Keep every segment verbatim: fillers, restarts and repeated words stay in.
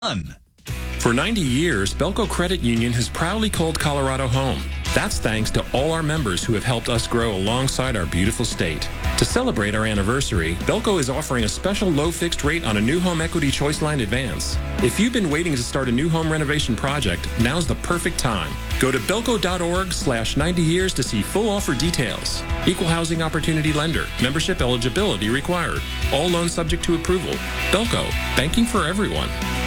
For ninety years, Belco Credit Union has proudly called Colorado home. That's thanks to all our members who have helped us grow alongside our beautiful state. To celebrate our anniversary, Belco is offering a special low fixed rate on a new home equity choice line advance. If you've been waiting to start a new home renovation project, now's the perfect time. Go to belco.org slash 90 years to see full offer details. Equal housing opportunity lender. Membership eligibility required. All loans subject to approval. Belco, banking for everyone.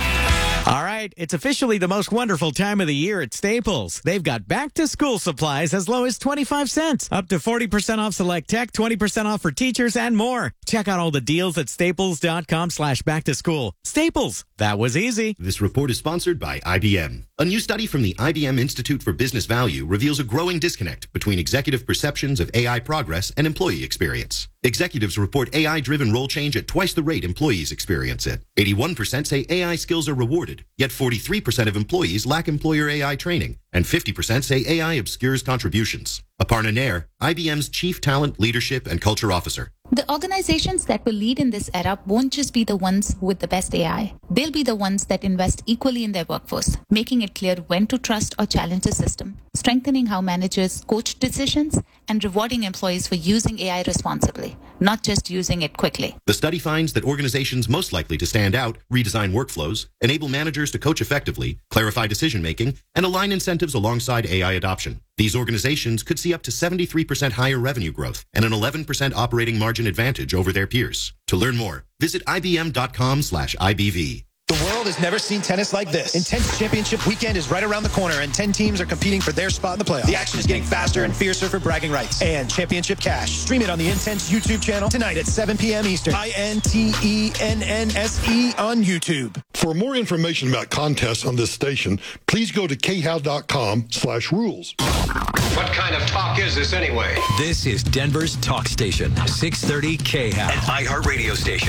All right, it's officially the most wonderful time of the year at Staples. They've got back-to-school supplies as low as twenty-five cents, up to forty percent off select tech, twenty percent off for teachers, and more. Check out all the deals at staples.com slash back-to-school. Staples, that was easy. This report is sponsored by I B M. A new study from the I B M Institute for Business Value reveals a growing disconnect between executive perceptions of A I progress and employee experience. Executives report A I-driven role change at twice the rate employees experience it. eighty-one percent say A I skills are rewarded, yet forty-three percent of employees lack employer A I training, and fifty percent say A I obscures contributions. Aparna Nair, I B M's Chief Talent, Leadership, and Culture Officer. The organizations that will lead in this era won't just be the ones with the best A I. They'll be the ones that invest equally in their workforce, making it clear when to trust or challenge the system, strengthening how managers coach decisions, and rewarding employees for using A I responsibly, not just using it quickly. The study finds that organizations most likely to stand out redesign workflows, enable managers to coach effectively, clarify decision-making, and align incentives alongside A I adoption. These organizations could see up to seventy-three percent higher revenue growth and an eleven percent operating margin advantage over their peers. To learn more, visit ibm.com slash IBV. The world has never seen tennis like this. Intense championship weekend is right around the corner, and ten teams are competing for their spot in the playoffs. The action is getting faster and fiercer for bragging rights and championship cash. Stream it on the Intense YouTube channel tonight at seven p.m. Eastern. I N T E N N S E on YouTube. For more information about contests on this station, please go to khow.com slash rules. What kind of talk is this anyway? This is Denver's talk station, six thirty K H O W. An iHeartRadio station.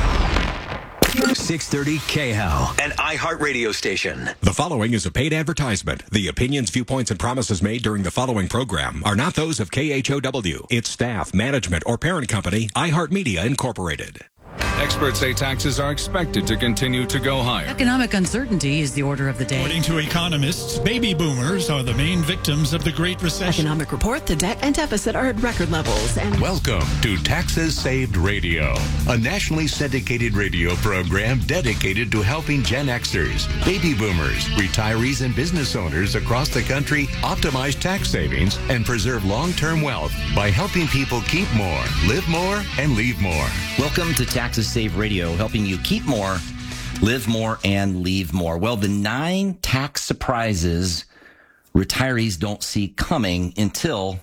six thirty K H O W. An iHeartRadio station. The following is a paid advertisement. The opinions, viewpoints, and promises made during the following program are not those of K H O W, its staff, management, or parent company, iHeartMedia Incorporated. Experts say taxes are expected to continue to go higher. Economic uncertainty is the order of the day. According to economists, baby boomers are the main victims of the Great Recession. Economic report, the debt and deficit are at record levels. And welcome to Taxes Saved Radio, a nationally syndicated radio program dedicated to helping Gen Xers, baby boomers, retirees, and business owners across the country optimize tax savings and preserve long-term wealth by helping people keep more, live more, and leave more. Welcome to Taxes Save Radio, helping you keep more, live more, and leave more. Well, the nine tax surprises retirees don't see coming until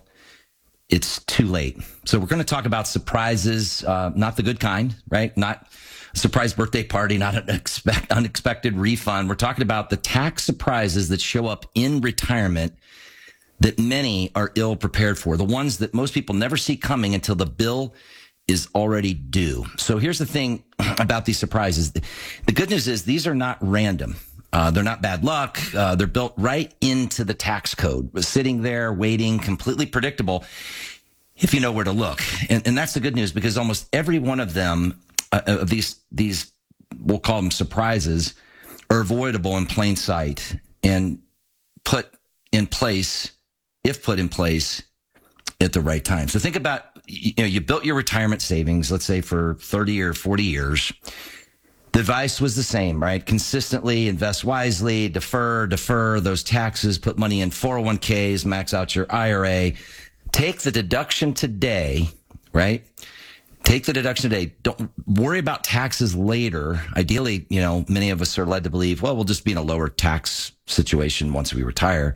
it's too late. So we're going to talk about surprises, uh, not the good kind, right? Not a surprise birthday party, not an expect, unexpected refund. We're talking about the tax surprises that show up in retirement that many are ill prepared for, the ones that most people never see coming until the bill is already due. So here's the thing about these surprises. The good news is these are not random. Uh, they're not bad luck. Uh, they're built right into the tax code, sitting there waiting, completely predictable if you know where to look. And, and that's the good news, because almost every one of them, uh, of these, these, we'll call them surprises, are avoidable in plain sight and put in place, if put in place, at the right time. So think about, you know, you built your retirement savings, let's say for thirty or forty years. The advice was the same, right? Consistently invest wisely, defer, defer those taxes, put money in four oh one k's, max out your I R A. Take the deduction today, right? Take the deduction today. Don't worry about taxes later. Ideally, you know, many of us are led to believe, well, we'll just be in a lower tax situation once we retire.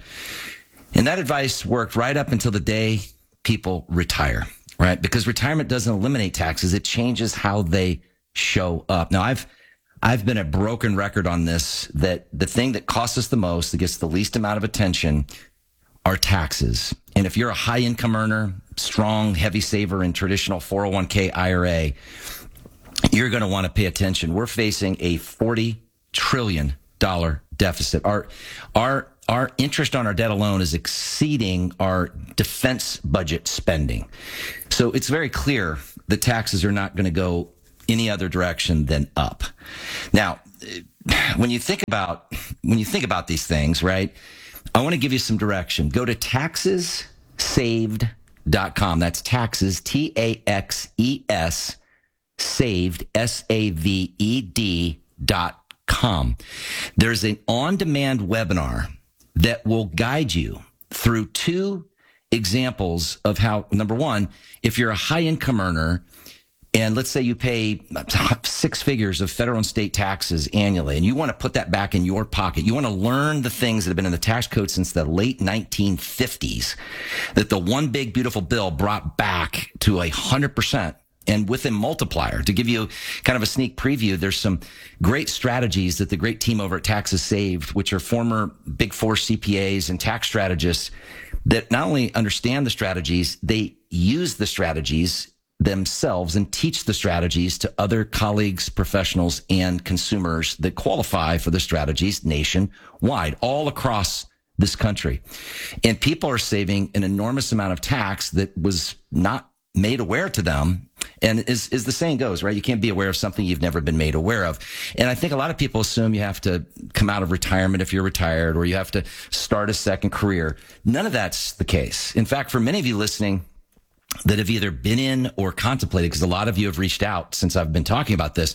And that advice worked right up until the day people retire, right? Because retirement doesn't eliminate taxes. It changes how they show up. Now, I've, I've been a broken record on this, that the thing that costs us the most, that gets the least amount of attention, are taxes. And if you're a high income earner, strong, heavy saver in traditional four oh one k I R A, you're going to want to pay attention. We're facing a forty trillion dollars deficit. Our, our, Our interest on our debt alone is exceeding our defense budget spending. So it's very clear the taxes are not going to go any other direction than up. Now, when you think about when you think about these things, right? I want to give you some direction. Go to taxes saved dot com. That's taxes, T A X E S, saved, S A V E D dot com. There's an on-demand webinar that will guide you through two examples of how, number one, if you're a high-income earner, and let's say you pay six figures of federal and state taxes annually, and you want to put that back in your pocket. You want to learn the things that have been in the tax code since the late nineteen fifties that the one big beautiful bill brought back to a hundred percent. And with a multiplier. To give you kind of a sneak preview, there's some great strategies that the great team over at Taxes Saved, which are former Big Four C P As and tax strategists, that not only understand the strategies, they use the strategies themselves and teach the strategies to other colleagues, professionals, and consumers that qualify for the strategies nationwide, all across this country. And people are saving an enormous amount of tax that was not made aware to them. And as, as the saying goes, right? You can't be aware of something you've never been made aware of. And I think a lot of people assume you have to come out of retirement if you're retired, or you have to start a second career. None of that's the case. In fact, for many of you listening that have either been in or contemplated, because a lot of you have reached out since I've been talking about this,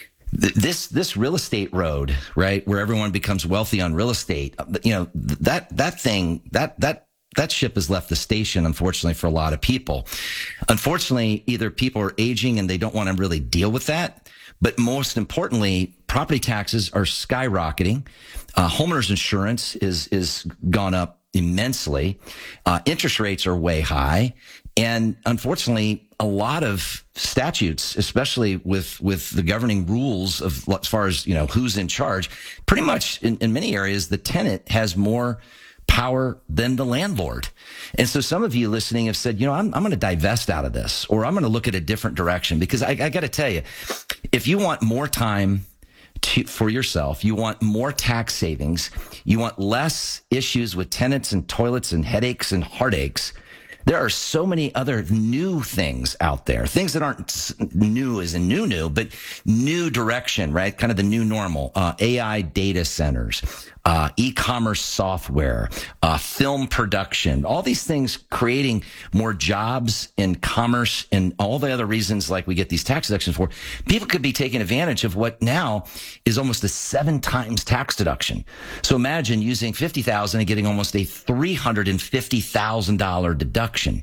this, this real estate road, right? Where everyone becomes wealthy on real estate, you know, that, that thing, that, that, that ship has left the station, unfortunately, for a lot of people. Unfortunately, either people are aging and they don't want to really deal with that. But most importantly, property taxes are skyrocketing. Uh, homeowners insurance is, is gone up immensely. Uh, interest rates are way high. And unfortunately, a lot of statutes, especially with, with the governing rules of as far as, you know, who's in charge, pretty much in, in many areas, the tenant has more power than the landlord. And so some of you listening have said, you know, I'm, I'm going to divest out of this, or I'm going to look at a different direction, because I, I got to tell you, if you want more time to, for yourself, you want more tax savings, you want less issues with tenants and toilets and headaches and heartaches, there are so many other new things out there, things that aren't new as in new, new, but new direction, right? Kind of the new normal, uh, A I data centers, uh, e-commerce software, uh, film production, all these things creating more jobs and commerce and all the other reasons like we get these tax deductions for. People could be taking advantage of what now is almost a seven times tax deduction. So imagine using fifty thousand dollars and getting almost a three hundred fifty thousand dollars deduction.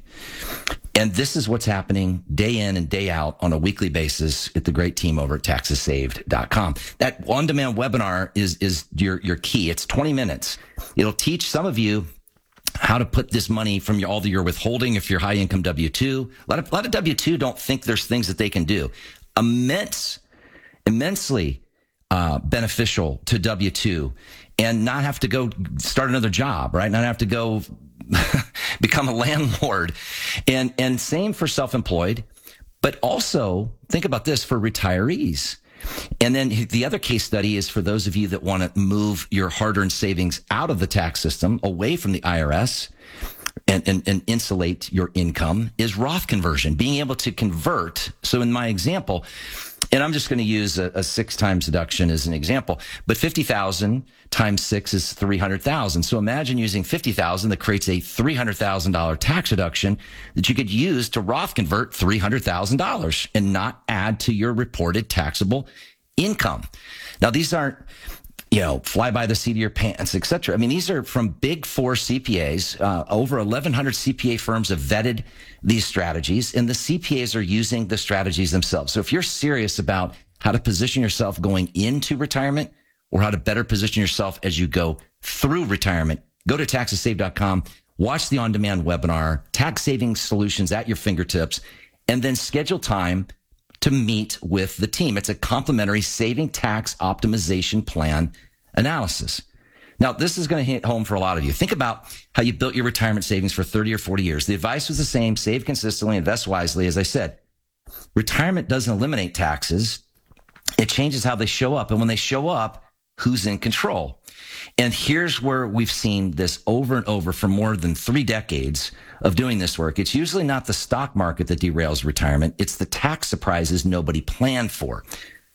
And this is what's happening day in and day out on a weekly basis at the great team over at taxes saved dot com. That on-demand webinar is, is your, your key. It's twenty minutes. It'll teach some of you how to put this money from your, all that you're withholding if you're high income W two. A lot of, a lot of W two don't think there's things that they can do. Immense, immensely uh, beneficial to W two, and not have to go start another job, right? Not have to go become a landlord. And, and same for self-employed, but also think about this for retirees. And then the other case study is for those of you that want to move your hard-earned savings out of the tax system, away from the I R S, and, and, and insulate your income, is Roth conversion, being able to convert. So in my example, and I'm just going to use a, a six times deduction as an example, but fifty thousand times six is three hundred thousand. So imagine using fifty thousand that creates a three hundred thousand dollars tax deduction that you could use to Roth convert three hundred thousand dollars and not add to your reported taxable income. Now, these aren't, you know, fly by the seat of your pants, et cetera. I mean, these are from big four C P As. Uh, over eleven hundred C P A firms have vetted these strategies, and the C P As are using the strategies themselves. So if you're serious about how to position yourself going into retirement, or how to better position yourself as you go through retirement, go to taxes saved dot com, watch the on-demand webinar, tax saving solutions at your fingertips, and then schedule time to meet with the team. It's a complimentary saving tax optimization plan analysis. Now, this is going to hit home for a lot of you. Think about how you built your retirement savings for thirty or forty years. The advice was the same: save consistently, invest wisely. As I said, retirement doesn't eliminate taxes. It changes how they show up. And when they show up, who's in control? And here's where we've seen this over and over for more than three decades of doing this work. It's usually not the stock market that derails retirement. It's the tax surprises nobody planned for. So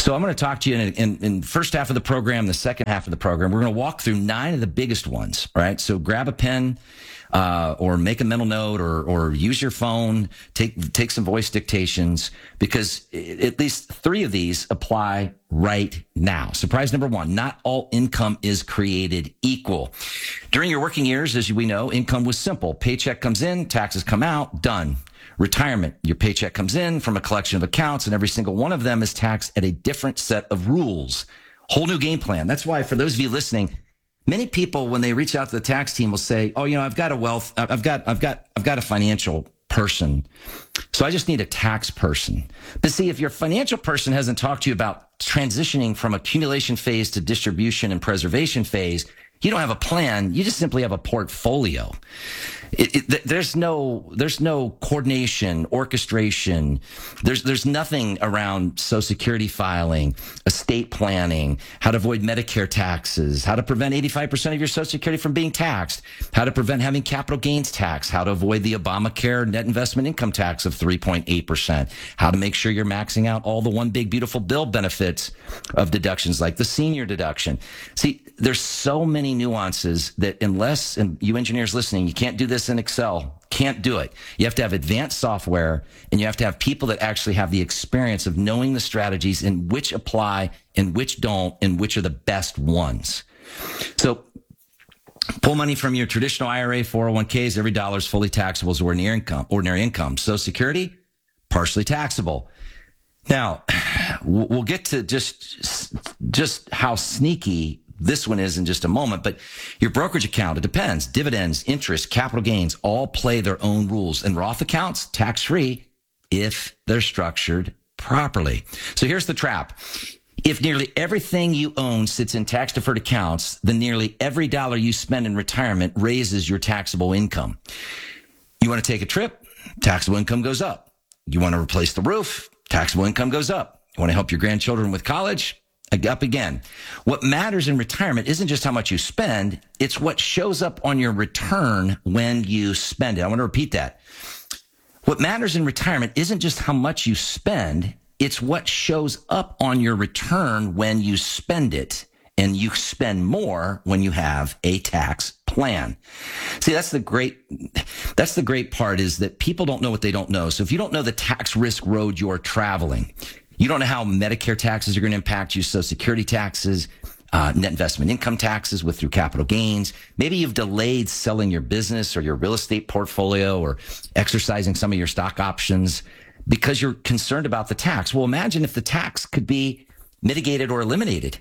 So I'm going to talk to you in, in, in the first half of the program, the second half of the program. We're going to walk through nine of the biggest ones, all right? So grab a pen uh, or make a mental note or or use your phone, take take some voice dictations, because at least three of these apply right now. Surprise number one, not all income is created equal. During your working years, as we know, income was simple. Paycheck comes in, taxes come out, done. Retirement, your paycheck comes in from a collection of accounts, and every single one of them is taxed at a different set of rules. Whole new game plan. That's why, for those of you listening, many people, when they reach out to the tax team, will say, "Oh, you know, I've got a wealth, I've got, I've got, I've got a financial person, so I just need a tax person." But see, if your financial person hasn't talked to you about transitioning from accumulation phase to distribution and preservation phase, you don't have a plan. You just simply have a portfolio. It, it, there's no, there's no coordination, orchestration. There's, there's nothing around Social Security filing, estate planning, how to avoid Medicare taxes, how to prevent eighty-five percent of your Social Security from being taxed, how to prevent having capital gains tax, how to avoid the Obamacare net investment income tax of three point eight percent, how to make sure you're maxing out all the one big beautiful bill benefits of deductions like the senior deduction. See, there's so many nuances that unless, and you engineers listening, you can't do this in Excel. Can't do it. You have to have advanced software, and you have to have people that actually have the experience of knowing the strategies and which apply and which don't and which are the best ones. So pull money from your traditional I R A, four oh one k's. Every dollar is fully taxable as ordinary income. Ordinary income. Social Security, partially taxable. Now, we'll get to just just how sneaky this one is in just a moment, but your brokerage account, it depends. Dividends, interest, capital gains, all play their own rules. And Roth accounts, tax-free if they're structured properly. So here's the trap. If nearly everything you own sits in tax-deferred accounts, then nearly every dollar you spend in retirement raises your taxable income. You want to take a trip? Taxable income goes up. You want to replace the roof? Taxable income goes up. You want to help your grandchildren with college? Up again. What matters in retirement isn't just how much you spend, it's what shows up on your return when you spend it. I want to repeat that. What matters in retirement isn't just how much you spend, it's what shows up on your return when you spend it. And you spend more when you have a tax plan. See, that's the great, that's the great part, is that people don't know what they don't know. So if you don't know the tax risk road you're traveling, you don't know how Medicare taxes are going to impact you, Social Security taxes, uh, net investment income taxes with through capital gains. Maybe you've delayed selling your business or your real estate portfolio or exercising some of your stock options because you're concerned about the tax. Well, imagine if the tax could be mitigated or eliminated.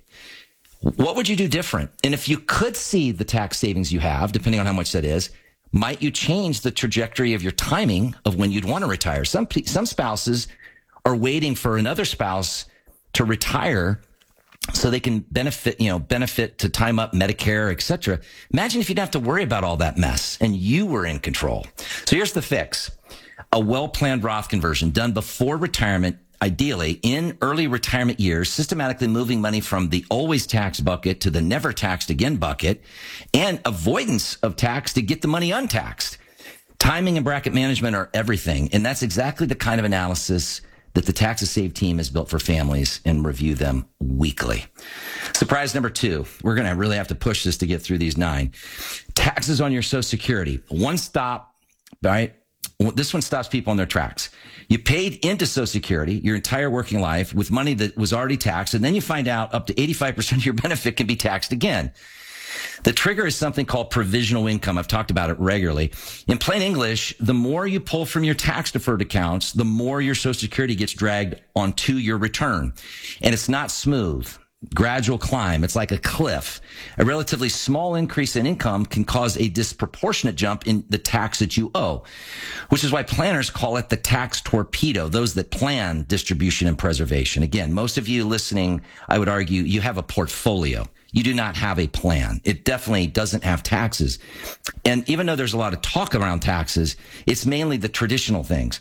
What would you do different? And if you could see the tax savings you have, depending on how much that is, might you change the trajectory of your timing of when you'd want to retire? Some some spouses are waiting for another spouse to retire so they can benefit, you know, benefit to time up Medicare, et cetera. Imagine if you didn't have to worry about all that mess and you were in control. So here's the fix. A well-planned Roth conversion done before retirement, ideally in early retirement years, systematically moving money from the always taxed bucket to the never taxed again bucket, and avoidance of tax to get the money untaxed. Timing and bracket management are everything. And that's exactly the kind of analysis that the Taxes Saved team has built for families and review them weekly. Surprise number two. We're going to really have to push this to get through these nine. Taxes on your Social Security. One stop, right? This one stops people in their tracks. You paid into Social Security your entire working life with money that was already taxed, and then you find out up to eighty-five percent of your benefit can be taxed again. The trigger is something called provisional income. I've talked about it regularly. In plain English, the more you pull from your tax-deferred accounts, the more your Social Security gets dragged onto your return. And it's not smooth. Gradual climb. It's like a cliff. A relatively small increase in income can cause a disproportionate jump in the tax that you owe, which is why planners call it the tax torpedo, those that plan distribution and preservation. Again, most of you listening, I would argue, you have a portfolio. You do not have a plan. It definitely doesn't have taxes. And even though there's a lot of talk around taxes, it's mainly the traditional things.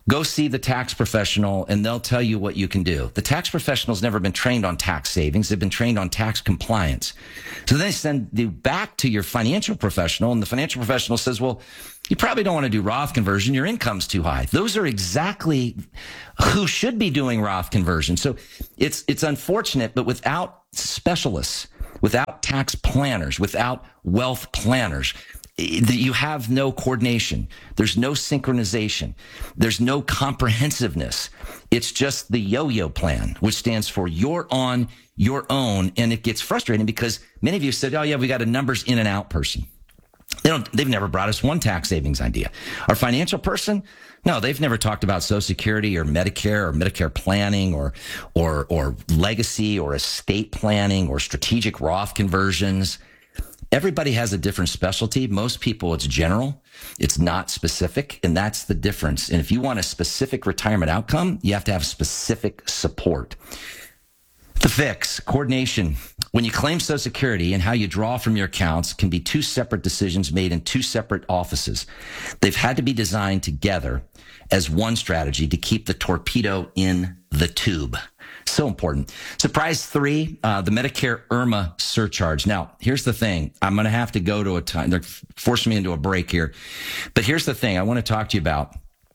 Go see the tax professional and they'll tell you what you can do. The tax professional's never been trained on tax savings. They've been trained on tax compliance. So they send you back to your financial professional, and the financial professional says, well, you probably don't want to do Roth conversion. Your income's too high. Those are exactly who should be doing Roth conversion. So it's, it's unfortunate, but without specialists, without tax planners, without wealth planners, you have no coordination. There's no synchronization. There's no comprehensiveness. It's just the yo-yo plan, which stands for you're on your own. And it gets frustrating because many of you said, oh yeah, we got a numbers in and out person. They don't, they've never brought us one tax savings idea. Our financial person, no, they've never talked about Social Security or Medicare or Medicare planning or, or, or legacy or estate planning or strategic Roth conversions. Everybody has a different specialty. Most people, it's general. It's not specific. And that's the difference. And if you want a specific retirement outcome, you have to have specific support. The fix, coordination. When you claim Social Security and how you draw from your accounts can be two separate decisions made in two separate offices. They've had to be designed together as one strategy to keep the torpedo in the tube. So important. Surprise three, uh, the Medicare I R M A surcharge. Now, here's the thing. I'm going to have to go to a time. They're forcing me into a break here. But here's the thing I want to talk to you about.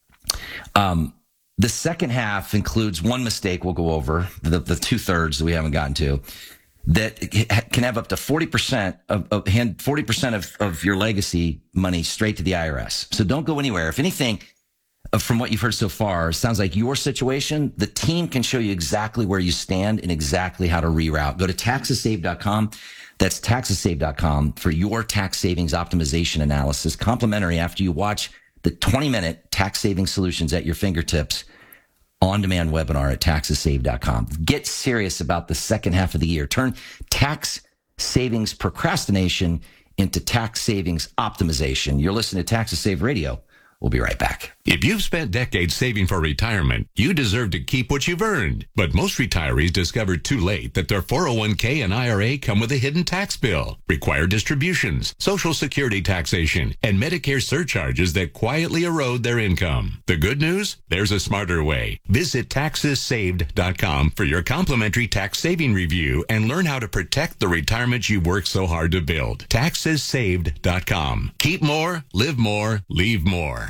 Um, the second half includes one mistake we'll go over, the, the two thirds that we haven't gotten to, that can have up to forty percent of, of hand forty percent of, of your legacy money straight to the I R S. So don't go anywhere. If anything, from what you've heard so far, it sounds like your situation, the team can show you exactly where you stand and exactly how to reroute. Go to taxes save dot com. That's taxes save dot com for your tax savings optimization analysis, complimentary after you watch the twenty minute tax saving solutions at your fingertips on-demand webinar at taxes save dot com. Get serious about the second half of the year. Turn tax savings procrastination into tax savings optimization. You're listening to Taxes Save Radio. We'll be right back. If you've spent decades saving for retirement, you deserve to keep what you've earned. But most retirees discovered too late that their four oh one k and I R A come with a hidden tax bill, required distributions, Social Security taxation, and Medicare surcharges that quietly erode their income. The good news? There's a smarter way. Visit taxes saved dot com for your complimentary tax saving review and learn how to protect the retirement you've worked so hard to build. taxes saved dot com. Keep more, live more, leave more.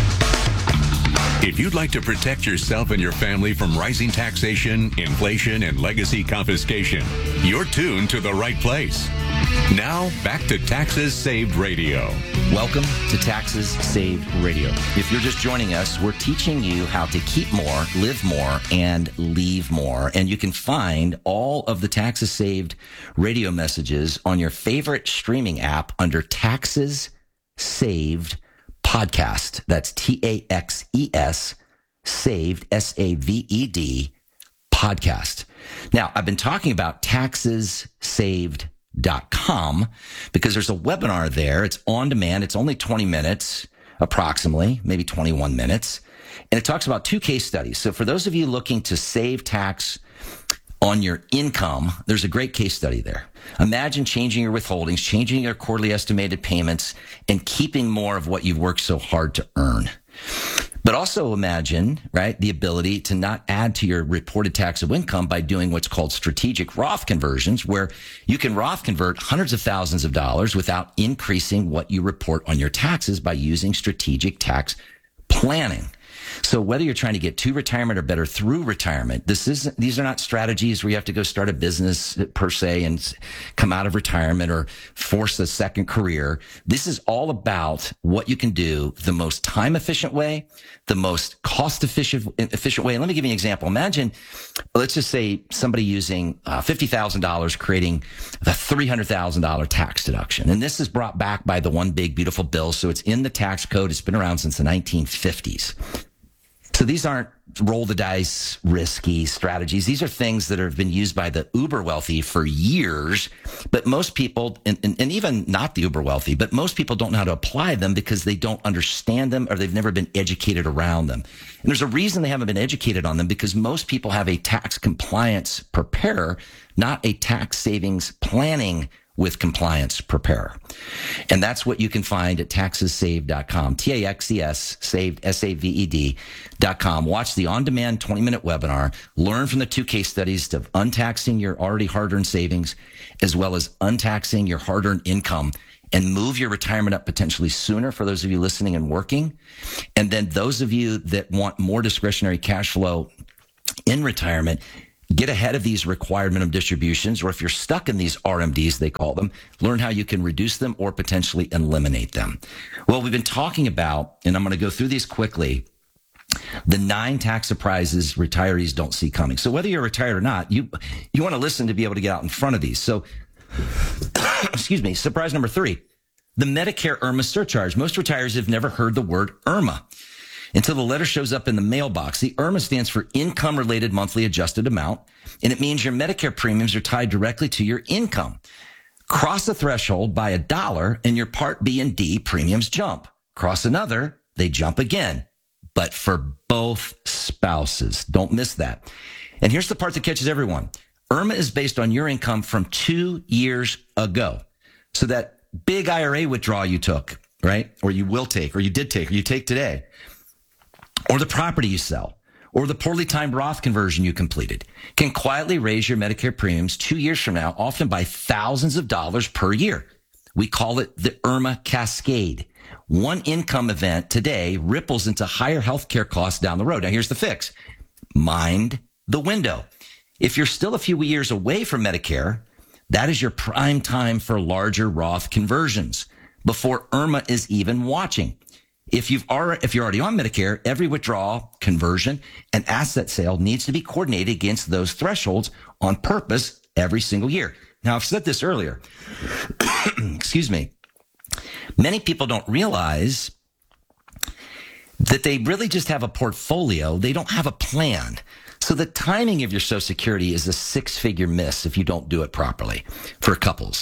If you'd like to protect yourself and your family from rising taxation, inflation, and legacy confiscation, you're tuned to the right place. Now, back to Taxes Saved Radio. Welcome to Taxes Saved Radio. If you're just joining us, we're teaching you how to keep more, live more, and leave more. And you can find all of the Taxes Saved radio messages on your favorite streaming app under Taxes Saved Podcast. That's T A X E S, saved, S A V E D, podcast. Now, I've been talking about taxes saved dot com because there's a webinar there. It's on demand. It's only twenty minutes, approximately, maybe twenty-one minutes. And it talks about two case studies. So for those of you looking to save tax on your income, there's a great case study there. Imagine changing your withholdings, changing your quarterly estimated payments, and keeping more of what you've worked so hard to earn. But also imagine, right, the ability to not add to your reported taxable income by doing what's called strategic Roth conversions, where you can Roth convert hundreds of thousands of dollars without increasing what you report on your taxes by using strategic tax planning. So whether you're trying to get to retirement or better through retirement, this is these are not strategies where you have to go start a business per se and come out of retirement or force a second career. This is all about what you can do the most time efficient way, the most cost efficient efficient way. And let me give you an example. Imagine, let's just say somebody using uh, fifty thousand dollars creating the three hundred thousand dollars tax deduction. And this is brought back by the One Big Beautiful Bill. So it's in the tax code. It's been around since the nineteen fifties. So these aren't roll the dice, risky strategies. These are things that have been used by the uber wealthy for years, but most people, and, and, and even not the uber wealthy, but most people don't know how to apply them because they don't understand them or they've never been educated around them. And there's a reason they haven't been educated on them because most people have a tax compliance preparer, not a tax savings planning with Compliance Preparer. And that's what you can find at taxes saved dot com, T A X E S, saved, S A V E D dot com. Watch the on-demand twenty-minute webinar. Learn from the two case studies of untaxing your already hard-earned savings, as well as untaxing your hard-earned income, and move your retirement up potentially sooner for those of you listening and working. And then those of you that want more discretionary cash flow in retirement, get ahead of these required minimum distributions, or if you're stuck in these R M Ds, they call them, learn how you can reduce them or potentially eliminate them. Well, we've been talking about, and I'm going to go through these quickly, the nine tax surprises retirees don't see coming. So whether you're retired or not, you you want to listen to be able to get out in front of these. So, excuse me, surprise number three, the Medicare IRMAA surcharge. Most retirees have never heard the word IRMAA until the letter shows up in the mailbox. The IRMAA stands for Income-Related Monthly Adjusted Amount, and it means your Medicare premiums are tied directly to your income. Cross a threshold by a dollar, and your Part B and D premiums jump. Cross another, they jump again. But for both spouses. Don't miss that. And here's the part that catches everyone. IRMAA is based on your income from two years ago. So that big I R A withdrawal you took, right? Or you will take, or you did take, or you take today, or the property you sell, or the poorly timed Roth conversion you completed, can quietly raise your Medicare premiums two years from now, often by thousands of dollars per year. We call it the IRMAA cascade. One income event today ripples into higher healthcare costs down the road. Now, here's the fix. Mind the window. If you're still a few years away from Medicare, that is your prime time for larger Roth conversions before IRMAA is even watching. If you've already, if you're already on Medicare, every withdrawal, conversion, and asset sale needs to be coordinated against those thresholds on purpose every single year. Now, I've said this earlier. Excuse me. Many people don't realize that they really just have a portfolio. They don't have a plan. So the timing of your Social Security is a six-figure miss if you don't do it properly for couples.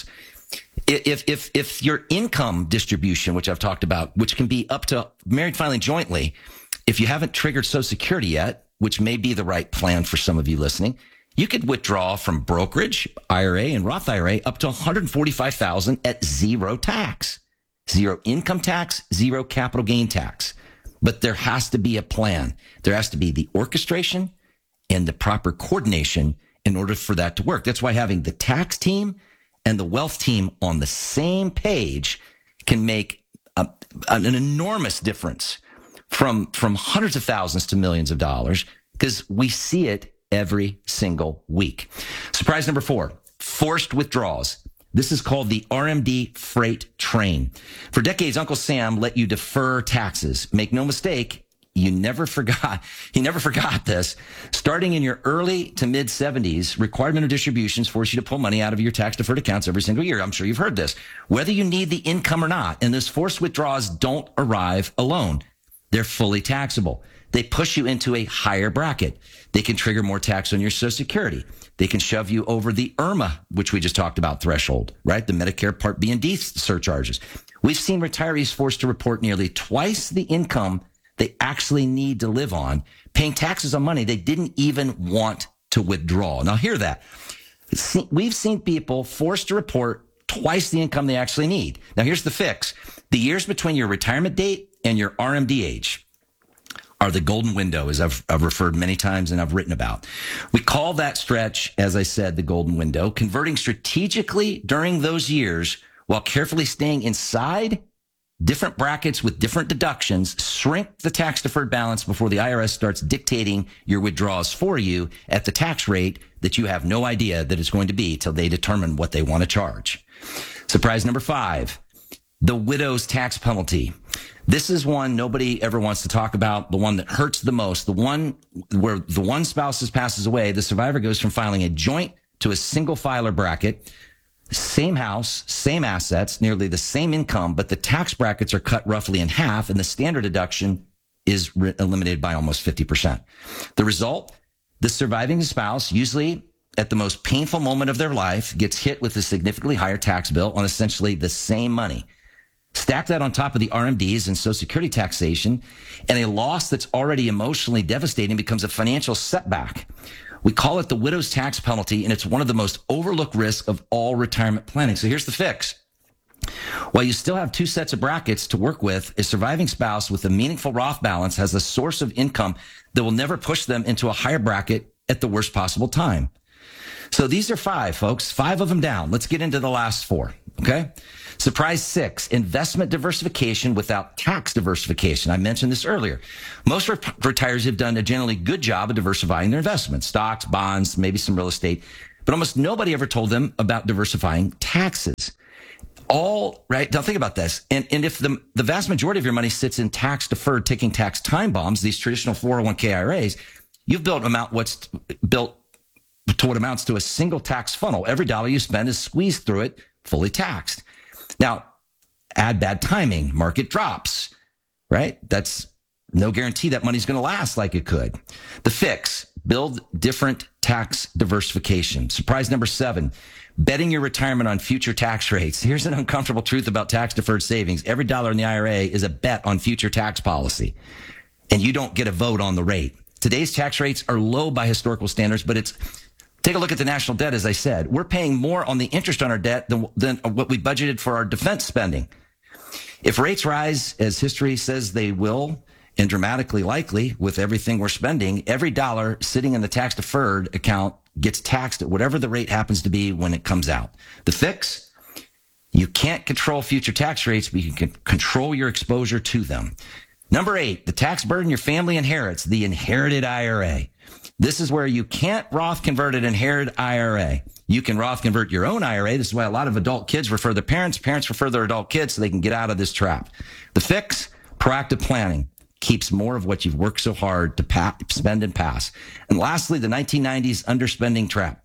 If if if your income distribution, which I've talked about, which can be up to married filing jointly, if you haven't triggered Social Security yet, which may be the right plan for some of you listening, you could withdraw from brokerage, I R A, and Roth I R A up to one hundred forty-five thousand dollars at zero tax, zero income tax, zero capital gain tax. But there has to be a plan. There has to be the orchestration and the proper coordination in order for that to work. That's why having the tax team and the wealth team on the same page can make a, an enormous difference from, from hundreds of thousands to millions of dollars, because we see it every single week. Surprise number four, forced withdrawals. This is called the R M D freight train. For decades, Uncle Sam let you defer taxes. Make no mistake, you never forgot. He never forgot this. Starting in your early to mid seventies, required minimum distributions force you to pull money out of your tax deferred accounts every single year. I'm sure you've heard this. Whether you need the income or not, and those forced withdrawals don't arrive alone. They're fully taxable. They push you into a higher bracket. They can trigger more tax on your Social Security. They can shove you over the IRMAA, which we just talked about, threshold, right? The Medicare Part B and D surcharges. We've seen retirees forced to report nearly twice the income they actually need to live on, paying taxes on money they didn't even want to withdraw. Now, hear that. We've seen people forced to report twice the income they actually need. Now, here's the fix. The years between your retirement date and your R M D age are the golden window, as I've, I've referred many times and I've written about. We call that stretch, as I said, the golden window. Converting strategically during those years while carefully staying inside different brackets with different deductions shrink the tax deferred balance before the I R S starts dictating your withdrawals for you at the tax rate that you have no idea that it's going to be till they determine what they want to charge. Surprise number five, the widow's tax penalty. This is one nobody ever wants to talk about, the one that hurts the most, the one where the one spouse passes away, the survivor goes from filing a joint to a single filer bracket. Same house, same assets, nearly the same income, but the tax brackets are cut roughly in half and the standard deduction is re- eliminated by almost fifty percent. The result, the surviving spouse, usually at the most painful moment of their life, gets hit with a significantly higher tax bill on essentially the same money. Stack that on top of the R M Ds and Social Security taxation, and a loss that's already emotionally devastating becomes a financial setback. We call it the widow's tax penalty, and it's one of the most overlooked risks of all retirement planning. So here's the fix. While you still have two sets of brackets to work with, a surviving spouse with a meaningful Roth balance has a source of income that will never push them into a higher bracket at the worst possible time. So these are five, folks. Five of them down. Let's get into the last four, okay? Surprise six, investment diversification without tax diversification. I mentioned this earlier. Most ret- retirees have done a generally good job of diversifying their investments, stocks, bonds, maybe some real estate, but almost nobody ever told them about diversifying taxes. All right. Now think about this. And, and if the, the vast majority of your money sits in tax deferred, ticking tax time bombs, these traditional four oh one k I R As, you've built amount what's built to what amounts to a single tax funnel. Every dollar you spend is squeezed through it, fully taxed. Now, add bad timing, market drops, right? That's no guarantee that money's going to last like it could. The fix, build different tax diversification. Surprise number seven, betting your retirement on future tax rates. Here's an uncomfortable truth about tax deferred savings. Every dollar in the I R A is a bet on future tax policy, and you don't get a vote on the rate. Today's tax rates are low by historical standards, but it's take a look at the national debt. As I said, we're paying more on the interest on our debt than, than what we budgeted for our defense spending. If rates rise, as history says they will, and dramatically likely with everything we're spending, every dollar sitting in the tax deferred account gets taxed at whatever the rate happens to be when it comes out. The fix, you can't control future tax rates, but you can control your exposure to them. Number eight, the tax burden your family inherits, the inherited I R A. This is where you can't Roth convert an inherited I R A. You can Roth convert your own I R A. This is why a lot of adult kids refer their parents. Parents refer their adult kids so they can get out of this trap. The fix, proactive planning. Keeps more of what you've worked so hard to pa- spend and pass. And lastly, the nineteen nineties underspending trap.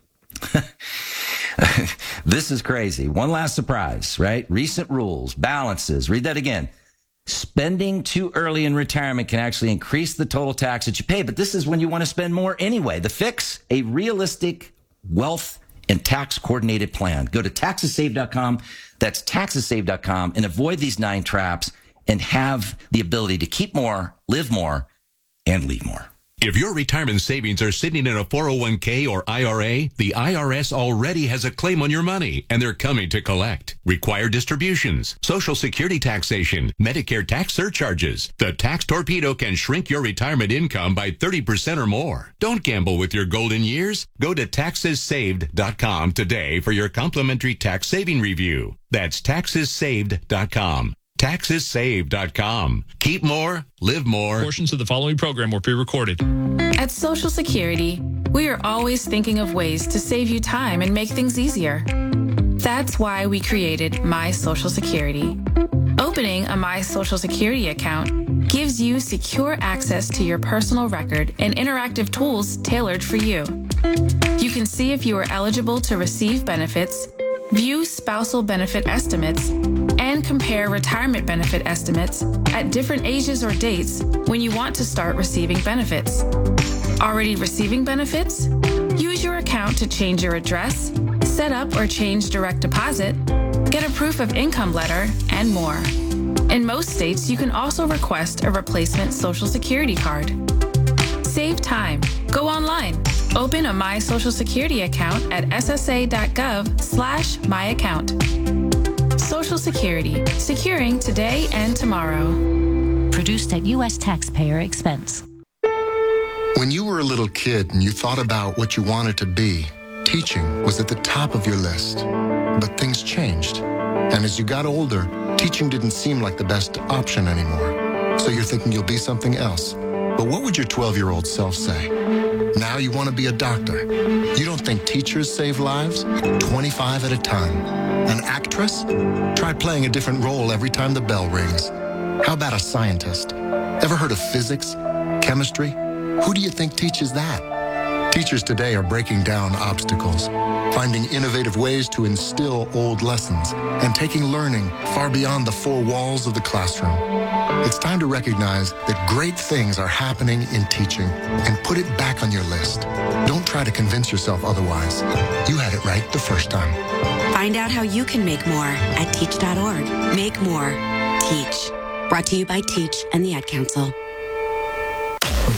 This is crazy. One last surprise, right? Recent rules, balances. Read that again. Spending too early in retirement can actually increase the total tax that you pay, but this is when you want to spend more anyway. The fix, a realistic wealth and tax coordinated plan. Go to taxes saved dot com. That's taxes saved dot com and avoid these nine traps and have the ability to keep more, live more, and leave more. If your retirement savings are sitting in a four oh one k or I R A, the I R S already has a claim on your money, and they're coming to collect. Required distributions, Social Security taxation, Medicare tax surcharges. The Tax Torpedo can shrink your retirement income by thirty percent or more. Don't gamble with your golden years. Go to taxes saved dot com today for your complimentary tax saving review. That's taxes saved dot com. taxes saved dot com. Keep more, live more. Portions of the following program were pre-recorded. At Social Security, we are always thinking of ways to save you time and make things easier. That's why we created My Social Security. Opening a My Social Security account gives you secure access to your personal record and interactive tools tailored for you. You can see if you are eligible to receive benefits, view spousal benefit estimates, and compare retirement benefit estimates at different ages or dates when you want to start receiving benefits. Already receiving benefits? Use your account to change your address, set up or change direct deposit, get a proof of income letter, and more. In most states, you can also request a replacement Social Security card. Save time. Go online. Open a My Social Security account at S S A dot gov slash my account. Social Security, securing today and tomorrow. Produced at U S taxpayer expense. When you were a little kid and you thought about what you wanted to be, teaching was at the top of your list. But things changed. And as you got older, teaching didn't seem like the best option anymore. So you're thinking you'll be something else. But what would your twelve-year-old self say? Now you want to be a doctor. You don't think teachers save lives? twenty-five at a time. An actress? Try playing a different role every time the bell rings. How about a scientist? Ever heard of physics? Chemistry? Who do you think teaches that? Teachers today are breaking down obstacles, finding innovative ways to instill old lessons, and taking learning far beyond the four walls of the classroom. It's time to recognize that great things are happening in teaching and put it back on your list. Don't try to convince yourself otherwise. You had it right the first time. Find out how you can make more at teach dot org. Make more. Teach. Brought to you by Teach and the Ad Council.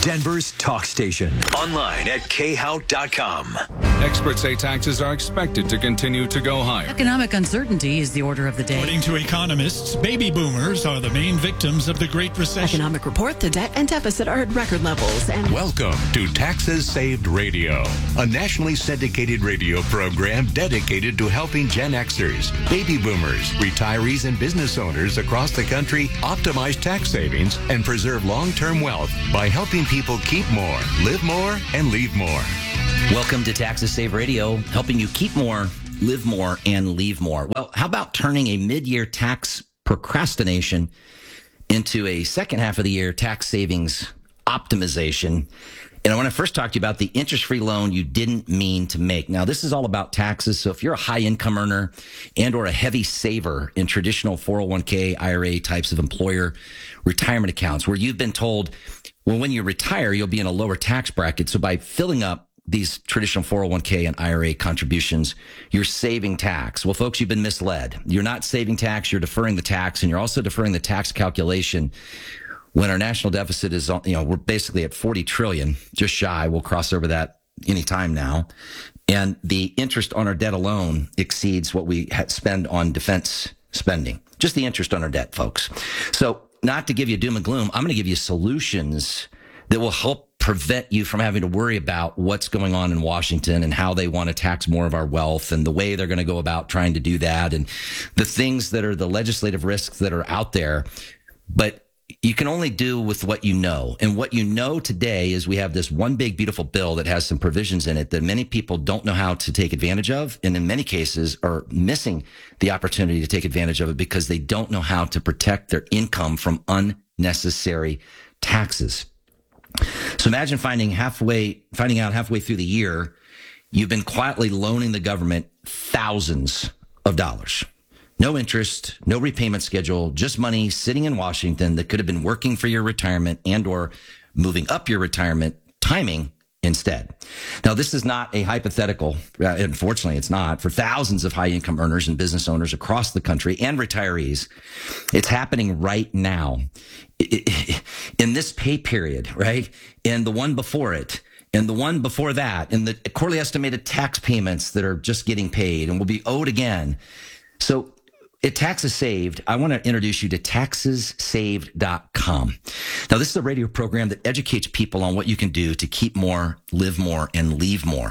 Denver's talk station. Online at K How dot com. Experts say taxes are expected to continue to go higher. Economic uncertainty is the order of the day. According to economists, baby boomers are the main victims of the Great Recession. Economic report, the debt and deficit are at record levels. And welcome to Taxes Saved Radio, a nationally syndicated radio program dedicated to helping Gen Xers, baby boomers, retirees, and business owners across the country optimize tax savings and preserve long-term wealth by helping people keep more, live more, and leave more. Welcome to Taxes Save Radio, helping you keep more, live more, and leave more. Well, how about turning a mid-year tax procrastination into a second half of the year tax savings optimization? And I want to first talk to you about the interest-free loan you didn't mean to make. Now, this is all about taxes. So if you're a high-income earner and or a heavy saver in traditional four oh one k, I R A types of employer retirement accounts where you've been told, well, when you retire, you'll be in a lower tax bracket. So by filling up these traditional four oh one k and I R A contributions, you're saving tax. Well, folks, you've been misled. You're not saving tax. You're deferring the tax, and you're also deferring the tax calculation when our national deficit is, you know, we're basically at forty trillion, just shy. We'll cross over that anytime now. And the interest on our debt alone exceeds what we spend on defense spending. Just the interest on our debt, folks. So not to give you doom and gloom, I'm going to give you solutions that will help prevent you from having to worry about what's going on in Washington and how they want to tax more of our wealth and the way they're going to go about trying to do that and the things that are the legislative risks that are out there. But you can only do with what you know. And what you know today is we have this one big, beautiful bill that has some provisions in it that many people don't know how to take advantage of. And in many cases are missing the opportunity to take advantage of it because they don't know how to protect their income from unnecessary taxes. So imagine finding halfway, finding out halfway through the year, you've been quietly loaning the government thousands of dollars. No interest, no repayment schedule, just money sitting in Washington that could have been working for your retirement and or moving up your retirement timing instead. Now, this is not a hypothetical. Uh, unfortunately, it's not. For thousands of high-income earners and business owners across the country and retirees, it's happening right now. In this pay period, right? And the one before it, and the one before that, and the quarterly estimated tax payments that are just getting paid and will be owed again. So at Taxes Saved, I want to introduce you to taxes saved dot com. Now, this is a radio program that educates people on what you can do to keep more, live more, and leave more.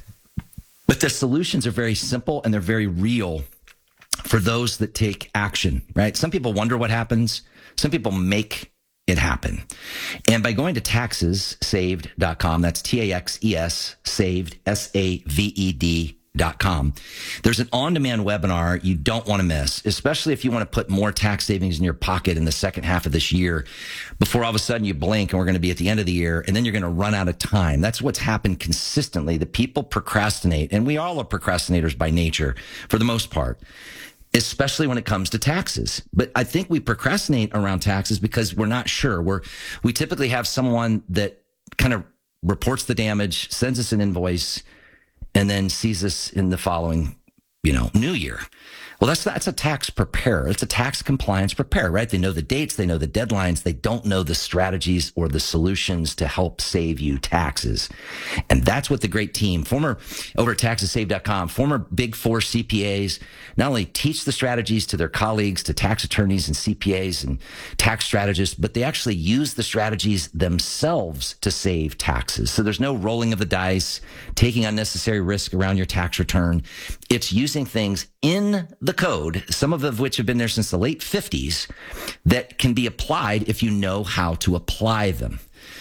But the solutions are very simple and they're very real for those that take action, right? Some people wonder what happens. Some people make it happen. And by going to taxes saved dot com, that's T A X E S, saved, S A V E D dot com. There's an on-demand webinar you don't want to miss, especially if you want to put more tax savings in your pocket in the second half of this year before all of a sudden you blink and we're going to be at the end of the year and then you're going to run out of time. That's what's happened consistently. The people procrastinate, and we all are procrastinators by nature for the most part, especially when it comes to taxes. But I think we procrastinate around taxes because we're not sure. We're, we typically have someone that kind of reports the damage, sends us an invoice, and then sees us in the following, you know, new year. Well, that's that's a tax preparer. It's a tax compliance preparer, right? They know the dates, they know the deadlines, they don't know the strategies or the solutions to help save you taxes. And that's what the great team, former over at taxes saved dot com, former Big Four C P As, not only teach the strategies to their colleagues, to tax attorneys and C P As and tax strategists, but they actually use the strategies themselves to save taxes. So there's no rolling of the dice, taking unnecessary risk around your tax return. It's using things in the code, some of which have been there since the late fifties, that can be applied if you know how to apply them.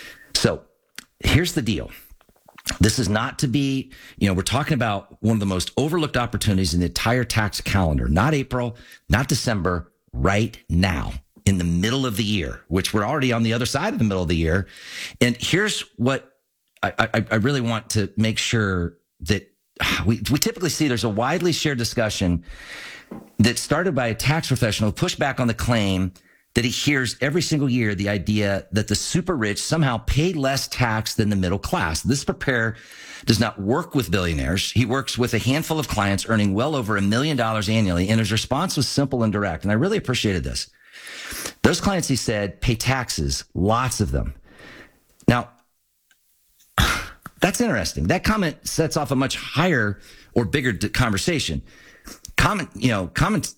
So here's the deal. This is not to be, you know, we're talking about one of the most overlooked opportunities in the entire tax calendar, not April, not December, right now in the middle of the year, which we're already on the other side of the middle of the year. And here's what I, I, I really want to make sure that we, we typically see there's a widely shared discussion that started by a tax professional who pushed back on the claim that he hears every single year the idea that the super rich somehow pay less tax than the middle class. This preparer does not work with billionaires. He works with a handful of clients earning well over a million dollars annually, and his response was simple and direct, and I really appreciated this. Those clients, he said, pay taxes, lots of them. Now, That's interesting. That comment sets off a much higher or bigger d- conversation. Comment, you know, comment,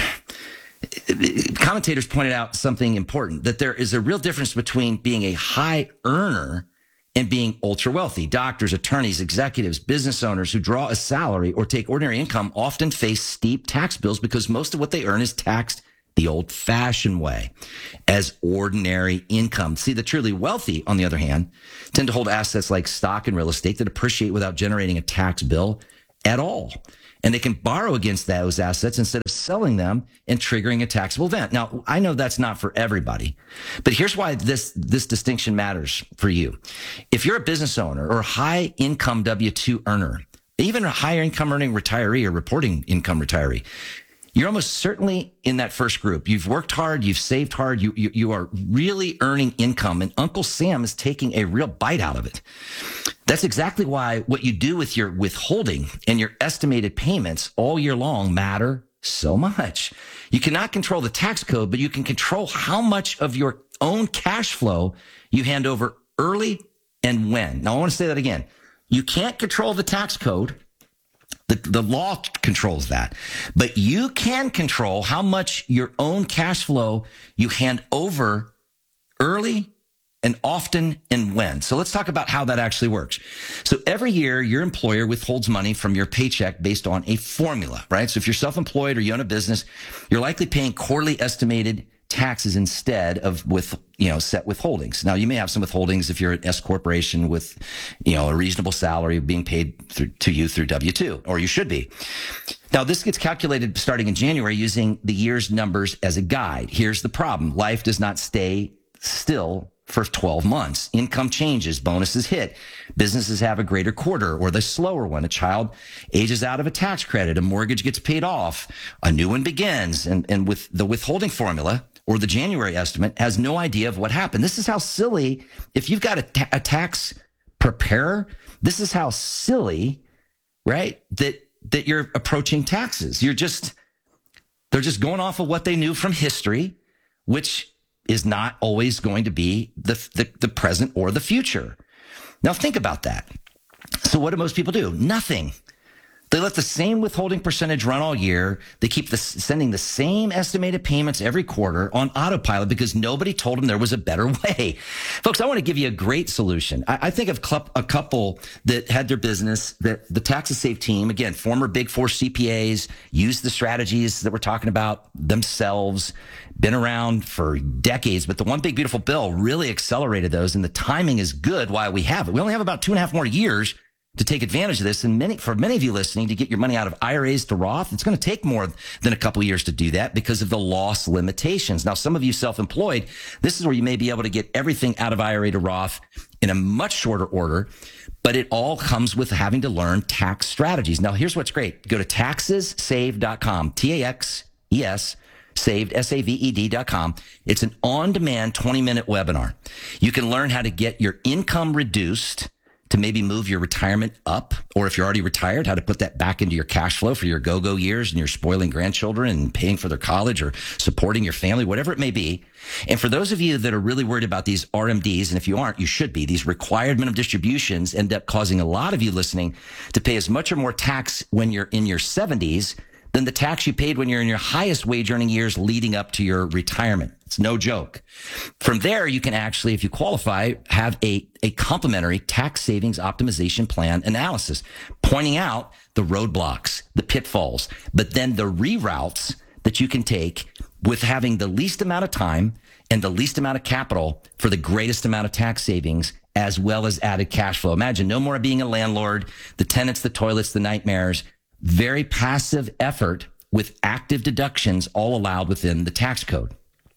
commentators pointed out something important, that there is a real difference between being a high earner and being ultra wealthy. Doctors, attorneys, executives, business owners who draw a salary or take ordinary income often face steep tax bills because most of what they earn is taxed the old-fashioned way as ordinary income. See, the truly wealthy, on the other hand, tend to hold assets like stock and real estate that appreciate without generating a tax bill at all. And they can borrow against those assets instead of selling them and triggering a taxable event. Now, I know that's not for everybody, but here's why this, this distinction matters for you. If you're a business owner or a high income W two earner, even a higher income earning retiree or reporting income retiree, you're almost certainly in that first group. You've worked hard. You've saved hard. You, you, you are really earning income, and Uncle Sam is taking a real bite out of it. That's exactly why what you do with your withholding and your estimated payments all year long matter so much. You cannot control the tax code, but you can control how much of your own cash flow you hand over early and when. Now, I want to say that again. You can't control the tax code. The, the law controls that, but you can control how much your own cash flow you hand over early and often and when. So let's talk about how that actually works. So every year your employer withholds money from your paycheck based on a formula, right? So if you're self-employed or you own a business, you're likely paying quarterly estimated taxes instead of with, you know, set withholdings. Now, you may have some withholdings if you're an S corporation with, you know, a reasonable salary being paid through, to you through W two, or you should be. Now, this gets calculated starting in January using the year's numbers as a guide. Here's the problem. Life does not stay still for twelve months. Income changes, bonuses hit, businesses have a greater quarter or the slower one. A child ages out of a tax credit, a mortgage gets paid off, a new one begins. And, and with the withholding formula or the January estimate has no idea of what happened. This is how silly, if you've got a, ta- a tax preparer, this is how silly, right, that, that you're approaching taxes. You're just, they're just going off of what they knew from history, which is not always going to be the, the, the present or the future. Now think about that. So what do most people do? Nothing. They let the same withholding percentage run all year. They keep the, sending the same estimated payments every quarter on autopilot because nobody told them there was a better way. Folks, I want to give you a great solution. I, I think of cl- a couple that had their business, that the Taxes Save team, again, former Big Four C P As, used the strategies that we're talking about themselves, been around for decades, but the One Big Beautiful Bill really accelerated those, and the timing is good while we have it. We only have about two and a half more years to take advantage of this. And many, for many of you listening, to get your money out of I R As to Roth, it's going to take more than a couple of years to do that because of the loss limitations. Now, some of you self-employed, this is where you may be able to get everything out of I R A to Roth in a much shorter order, but it all comes with having to learn tax strategies. Now, here's what's great. Go to taxes save dot com, T A X E S, saved, S A V E D dot com. It's an on-demand twenty minute webinar. You can learn how to get your income reduced to maybe move your retirement up, or if you're already retired, how to put that back into your cash flow for your go-go years and you're spoiling grandchildren and paying for their college or supporting your family, whatever it may be. And for those of you that are really worried about these R M Ds, and if you aren't, you should be, these required minimum distributions end up causing a lot of you listening to pay as much or more tax when you're in your seventies than the tax you paid when you're in your highest wage earning years leading up to your retirement. It's no joke. From there, you can actually, if you qualify, have a, a complimentary tax savings optimization plan analysis, pointing out the roadblocks, the pitfalls, but then the reroutes that you can take with having the least amount of time and the least amount of capital for the greatest amount of tax savings, as well as added cash flow. Imagine no more being a landlord, the tenants, the toilets, the nightmares. Very passive effort with active deductions all allowed within the tax code.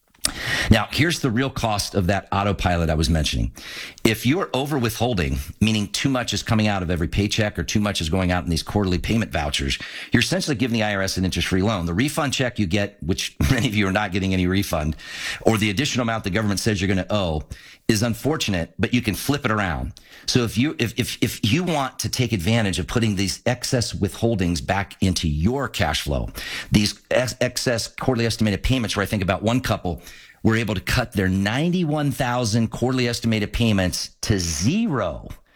Now, here's the real cost of that autopilot I was mentioning. If you're over withholding, meaning too much is coming out of every paycheck or too much is going out in these quarterly payment vouchers, you're essentially giving the I R S an interest-free loan. The refund check you get, which many of you are not getting any refund, or the additional amount the government says you're going to owe, is unfortunate, but you can flip it around. So if you if if if you want to take advantage of putting these excess withholdings back into your cash flow, these ex- excess quarterly estimated payments, where I think about one couple were able to cut their ninety-one thousand quarterly estimated payments to zero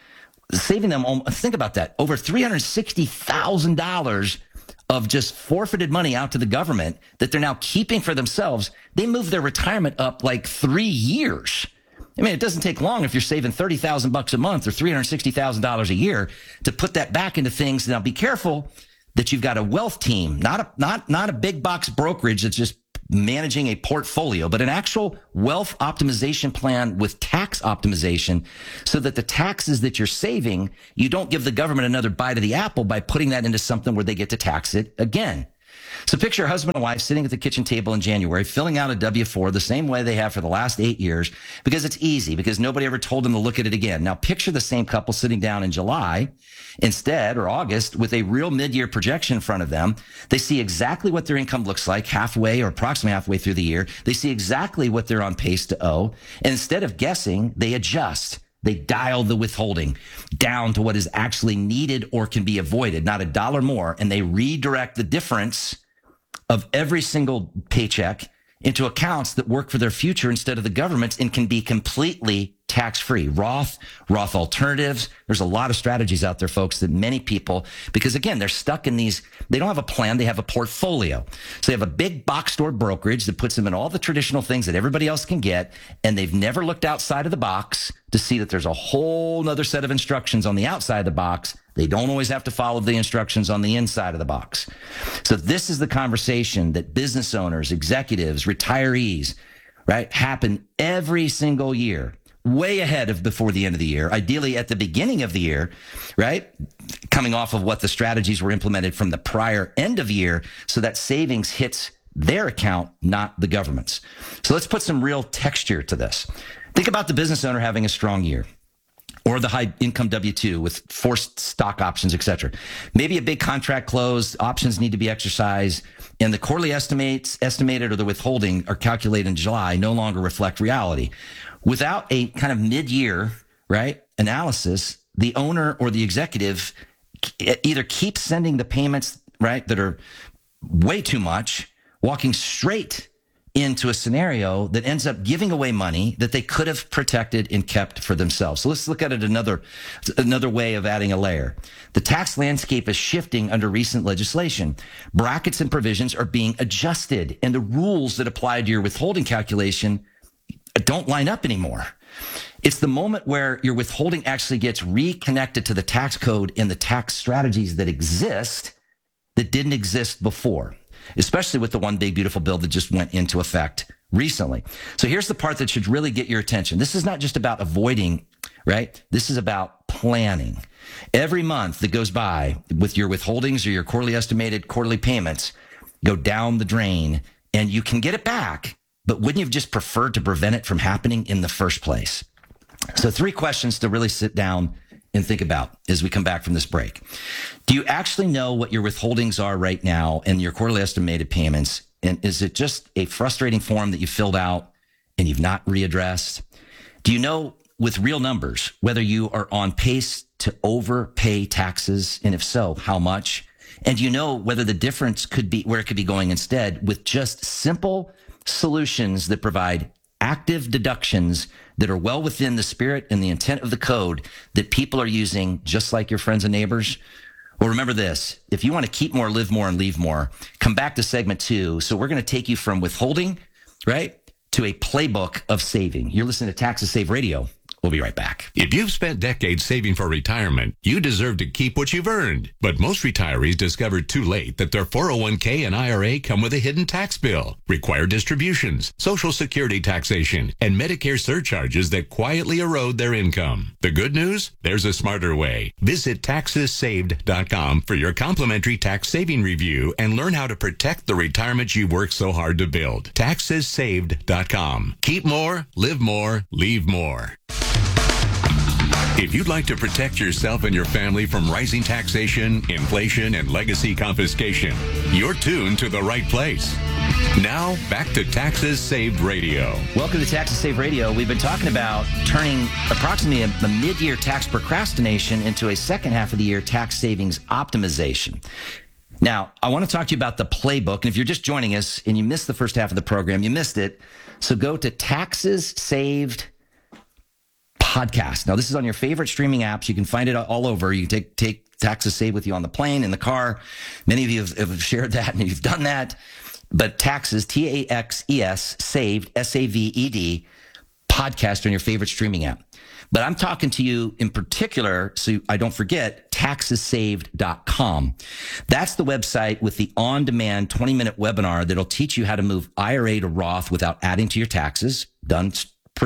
saving them, think about that, over three hundred sixty thousand dollars of just forfeited money out to the government that they're now keeping for themselves. They moved their retirement up like three years. I mean, it doesn't take long if you're saving thirty thousand bucks a month or three hundred sixty thousand dollars a year to put that back into things. Now, be careful that you've got a wealth team, not a, not, not a big box brokerage that's just managing a portfolio, but an actual wealth optimization plan with tax optimization so that the taxes that you're saving, you don't give the government another bite of the apple by putting that into something where they get to tax it again. So picture a husband and wife sitting at the kitchen table in January, filling out a W four the same way they have for the last eight years because it's easy, because nobody ever told them to look at it again. Now picture the same couple sitting down in July instead, or August, with a real mid-year projection in front of them. They see exactly what their income looks like halfway or approximately halfway through the year. They see exactly what they're on pace to owe. And instead of guessing, they adjust. They dial the withholding down to what is actually needed or can be avoided, not a dollar more, and they redirect the difference of every single paycheck into accounts that work for their future instead of the government's and can be completely tax-free. Roth, Roth alternatives. There's a lot of strategies out there, folks, that many people, because again, they're stuck in these, they don't have a plan, they have a portfolio. So they have a big box store brokerage that puts them in all the traditional things that everybody else can get, and they've never looked outside of the box to see that there's a whole other set of instructions on the outside of the box. They don't always have to follow the instructions on the inside of the box. So this is the conversation that business owners, executives, retirees, right, happen every single year, way ahead of before the end of the year, ideally at the beginning of the year, right, coming off of what the strategies were implemented from the prior end of year, so that savings hits their account, not the government's. So let's put some real texture to this. Think about the business owner having a strong year, or the high income W two with forced stock options, et cetera. Maybe a big contract closed, options need to be exercised, and the quarterly estimates estimated or the withholding are calculated in July no longer reflect reality. Without a kind of mid-year, right, analysis, the owner or the executive either keeps sending the payments, right, that are way too much, walking straight into a scenario that ends up giving away money that they could have protected and kept for themselves. So let's look at it another, another way of adding a layer. The tax landscape is shifting under recent legislation. Brackets and provisions are being adjusted, and the rules that apply to your withholding calculation don't line up anymore. It's the moment where your withholding actually gets reconnected to the tax code and the tax strategies that exist that didn't exist before, especially with the one big beautiful bill that just went into effect recently. So here's the part that should really get your attention. This is not just about avoiding, right? This is about planning. Every month that goes by with your withholdings or your quarterly estimated quarterly payments go down the drain, and you can get it back, but wouldn't you have just preferred to prevent it from happening in the first place? So three questions to really sit down and think about as we come back from this break. Do you actually know what your withholdings are right now and your quarterly estimated payments? And is it just a frustrating form that you filled out and you've not readdressed? Do you know with real numbers whether you are on pace to overpay taxes? And if so, how much? And do you know whether the difference could be where it could be going instead with just simple solutions that provide active deductions that are well within the spirit and the intent of the code that people are using, just like your friends and neighbors? Well, remember this. If you want to keep more, live more, and leave more, come back to segment two. So we're going to take you from withholding, right, to a playbook of saving. You're listening to Taxes Save Radio. We'll be right back. If you've spent decades saving for retirement, you deserve to keep what you've earned. But most retirees discover too late that their four oh one k and I R A come with a hidden tax bill, required distributions, Social Security taxation, and Medicare surcharges that quietly erode their income. The good news? There's a smarter way. Visit taxes saved dot com for your complimentary tax saving review and learn how to protect the retirement you worked so hard to build. taxes saved dot com. Keep more, live more, leave more. If you'd like to protect yourself and your family from rising taxation, inflation, and legacy confiscation, you're tuned to the right place. Now, back to Taxes Saved Radio. Welcome to Taxes Saved Radio. We've been talking about turning approximately a, a mid-year tax procrastination into a second half of the year tax savings optimization. Now, I want to talk to you about the playbook. And if you're just joining us and you missed the first half of the program, you missed it. So go to taxes saved podcast. Now, this is on your favorite streaming apps. You can find it all over. You can take, take Taxes Saved with you on the plane, in the car. Many of you have, have shared that and you've done that. But Taxes, T A X E S, Saved, S A V E D, podcast on your favorite streaming app. But I'm talking to you in particular, so I don't forget, taxes saved dot com. That's the website with the on-demand twenty-minute webinar that'll teach you how to move I R A to Roth without adding to your taxes, done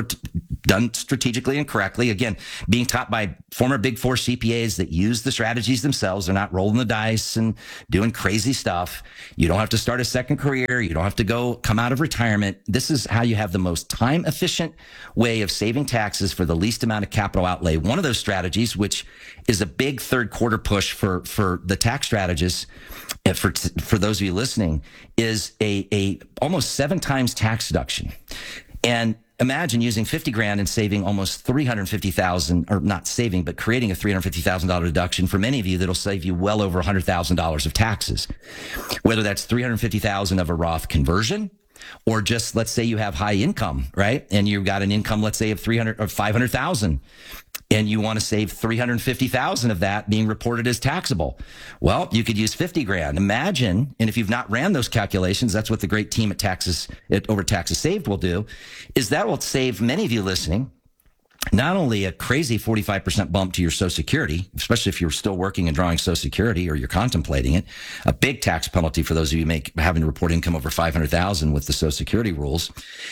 done strategically and correctly. Again, being taught by former Big Four C P As that use the strategies themselves. They're not rolling the dice and doing crazy stuff. You don't have to start a second career. You don't have to go come out of retirement. This is how you have the most time efficient way of saving taxes for the least amount of capital outlay. One of those strategies, which is a big third quarter push for, for the tax strategists, and for, for those of you listening, is a, a almost seven times tax deduction. And imagine using fifty grand and saving almost three hundred fifty thousand, or not saving, but creating a three hundred fifty thousand dollars deduction. For many of you, that'll save you well over one hundred thousand dollars of taxes. Whether that's three hundred fifty thousand of a Roth conversion, or just, let's say you have high income, right? And you've got an income, let's say of three hundred or five hundred thousand. And you want to save three hundred fifty thousand of that being reported as taxable. Well, you could use fifty grand. Imagine, and if you've not ran those calculations, that's what the great team at Taxes, at Over Taxes Saved will do, is that will save many of you listening not only a crazy forty-five percent bump to your Social Security, especially if you're still working and drawing Social Security or you're contemplating it, a big tax penalty for those of you make having to report income over five hundred thousand with the Social Security rules,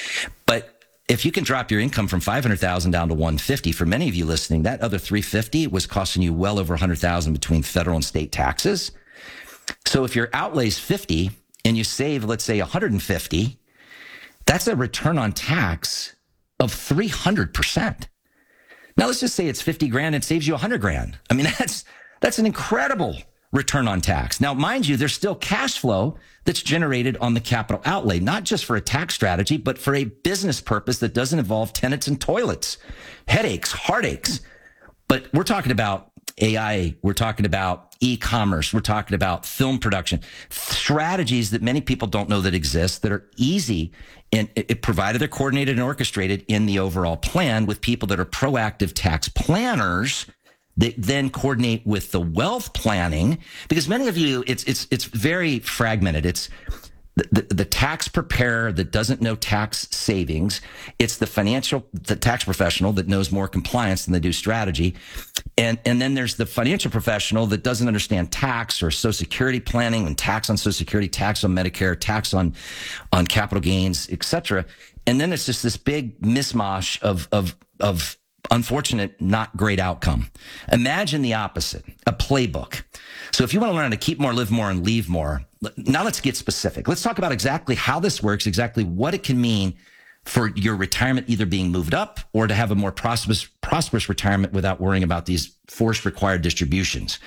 but if you can drop your income from five hundred thousand down to one hundred fifty, for many of you listening, that other three hundred fifty was costing you well over one hundred thousand between federal and state taxes. So if your outlay's fifty and you save, let's say one hundred fifty, that's a return on tax of three hundred percent. Now let's just say it's fifty grand and saves you one hundred grand. I mean, that's that's an incredible return on tax. Now, mind you, there's still cash flow that's generated on the capital outlay, not just for a tax strategy, but for a business purpose that doesn't involve tenants and toilets, headaches, heartaches. But we're talking about A I. We're talking about e-commerce. We're talking about film production, strategies that many people don't know that exist that are easy, and it, it provided they're coordinated and orchestrated in the overall plan with people that are proactive tax planners that then coordinate with the wealth planning, because many of you, it's it's it's very fragmented. It's the, the, the tax preparer that doesn't know tax savings. It's the financial, the tax professional that knows more compliance than they do strategy. And and then there's the financial professional that doesn't understand tax or Social Security planning and tax on Social Security, tax on Medicare, tax on, on capital gains, et cetera. And then it's just this big mishmash of of of unfortunate, not great outcome. Imagine the opposite, a playbook. So if you want to learn how to keep more, live more, and leave more, now let's get specific. Let's talk about exactly how this works, exactly what it can mean for your retirement either being moved up or to have a more prosperous, prosperous retirement without worrying about these forced required distributions.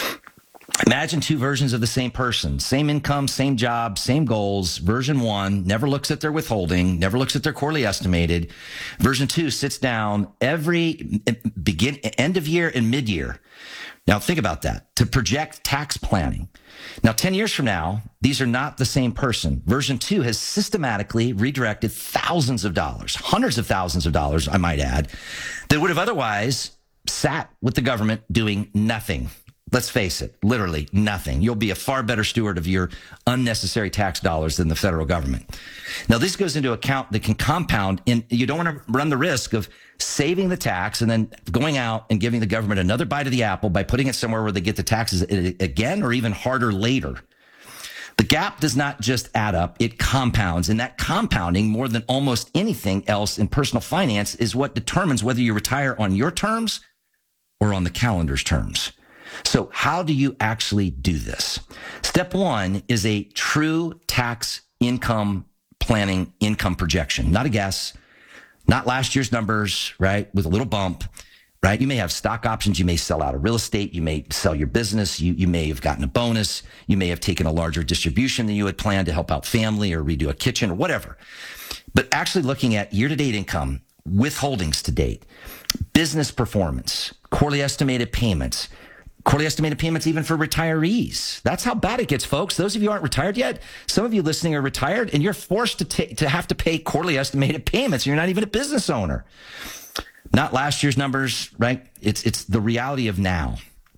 Imagine two versions of the same person, same income, same job, same goals. Version one never looks at their withholding, never looks at their quarterly estimated. Version two sits down every begin, end of year and mid year. Now think about that, to project tax planning. Now, ten years from now, these are not the same person. Version two has systematically redirected thousands of dollars, hundreds of thousands of dollars, I might add, that would have otherwise sat with the government doing nothing. Let's face it, literally nothing. You'll be a far better steward of your unnecessary tax dollars than the federal government. Now, this goes into account that can compound, and you don't want to run the risk of saving the tax and then going out and giving the government another bite of the apple by putting it somewhere where they get the taxes again or even harder later. The gap does not just add up, it compounds. And that compounding, more than almost anything else in personal finance, is what determines whether you retire on your terms or on the calendar's terms. So how do you actually do this? Step one is a true tax income planning income projection, not a guess, not last year's numbers, right? With a little bump, right? You may have stock options. You may sell out of real estate. You may sell your business. You, you may have gotten a bonus. You may have taken a larger distribution than you had planned to help out family or redo a kitchen or whatever. But actually looking at year-to-date income, withholdings to date, business performance, quarterly estimated payments, quarterly estimated payments even for retirees. That's how bad it gets, folks. Those of you who aren't retired yet, some of you listening are retired, and you're forced to take to have to pay quarterly estimated payments. You're not even a business owner. Not last year's numbers, right? It's it's the reality of now.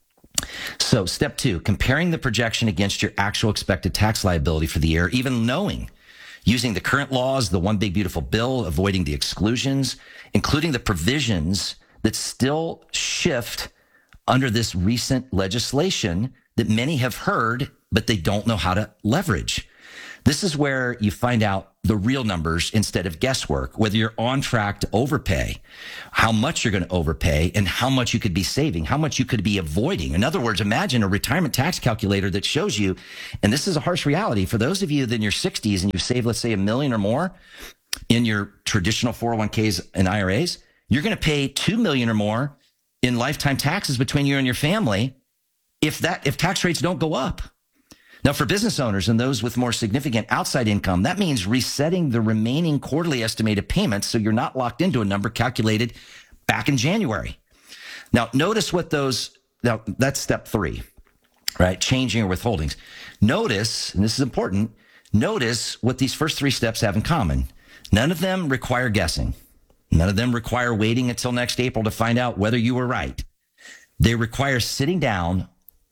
So step two, comparing the projection against your actual expected tax liability for the year, even knowing, using the current laws, the one big beautiful bill, avoiding the exclusions, including the provisions that still shift under this recent legislation that many have heard, but they don't know how to leverage. This is where you find out the real numbers instead of guesswork, whether you're on track to overpay, how much you're going to overpay, and how much you could be saving, how much you could be avoiding. In other words, imagine a retirement tax calculator that shows you, and this is a harsh reality, for those of you that in your sixties and you've saved, let's say, a million or more in your traditional four oh one k's and I R As, you're going to pay two million or more in lifetime taxes between you and your family if that if tax rates don't go up. Now, for business owners and those with more significant outside income, that means resetting the remaining quarterly estimated payments so you're not locked into a number calculated back in January. Now, notice what those, now that's step three, right? Changing your withholdings. Notice, and this is important, notice what these first three steps have in common. None of them require guessing. None of them require waiting until next April to find out whether you were right. They require sitting down